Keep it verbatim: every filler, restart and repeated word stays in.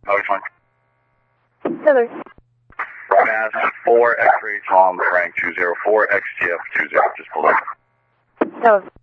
Oh, it's fine. Heather. Mass four X-ray Tom Frank two zero four X T F two zero. Just pull in. That was